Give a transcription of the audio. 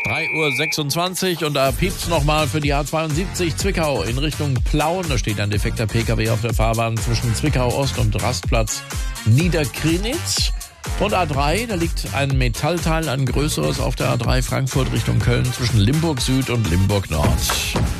3:26 Uhr und da piept's nochmal für die A72 Zwickau in Richtung Plauen. Da steht ein defekter PKW auf der Fahrbahn zwischen Zwickau Ost und Rastplatz Niederkrinitz. Und A3, da liegt ein Metallteil, ein größeres auf der A3 Frankfurt Richtung Köln zwischen Limburg Süd und Limburg Nord.